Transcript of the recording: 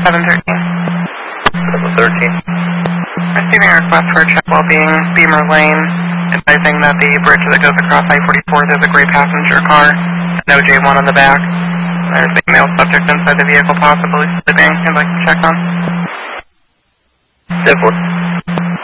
Receiving a request for a check while being Beamer Lane, advising that the bridge that goes across I-44, there's a gray passenger car, no J1 on the back. There's a male subject inside the vehicle, possibly sleeping. I'd like to check on. 10-4.